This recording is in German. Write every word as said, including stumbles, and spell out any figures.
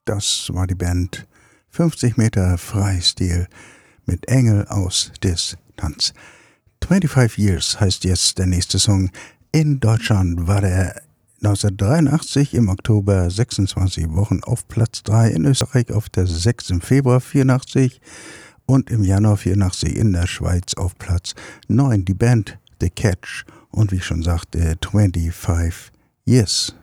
Das war die Band fünfzig Meter Freistil mit Engel aus Distanz. fünfundzwanzig Years heißt jetzt der nächste Song. In Deutschland war der neunzehnhundertdreiundachtzig im Oktober sechsundzwanzig Wochen auf Platz drei, in Österreich auf der sechs im Februar vierundachtzig und im Januar vierundachtzig in der Schweiz auf Platz neun. Die Band The Catch und wie ich schon sagte, fünfundzwanzig Years.